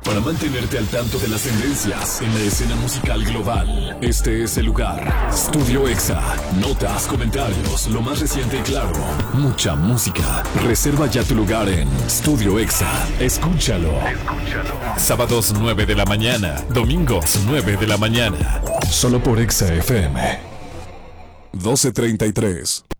para mantenerte al tanto de las tendencias en la escena musical global. Este es el lugar. Studio Exa. Notas, comentarios, lo más reciente y claro. Mucha música. Reserva ya tu lugar en Studio Exa. Escúchalo. Sábados 9 de la mañana. Domingos 9 de la mañana. Solo por Exa FM. 12:33.